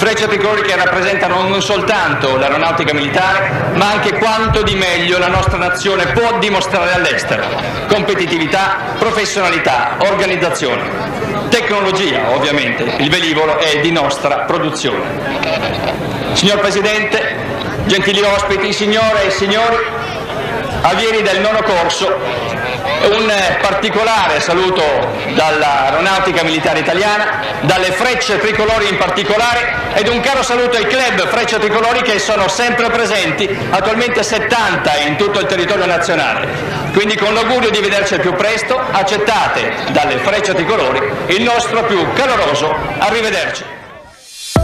Frecce tricolori che rappresentano non soltanto l'aeronautica militare, ma anche quanto di meglio la nostra nazione può dimostrare all'estero: competitività, professionalità, organizzazione, tecnologia. Ovviamente il velivolo è di nostra produzione. Signor Presidente, gentili ospiti, signore e signori, allievi del nono corso, un particolare saluto dall'Aeronautica Militare Italiana, dalle Frecce Tricolori in particolare, ed un caro saluto ai club Frecce Tricolori che sono sempre presenti, attualmente 70 in tutto il territorio nazionale. Quindi, con l'augurio di vederci al più presto, accettate dalle Frecce Tricolori il nostro più caloroso arrivederci.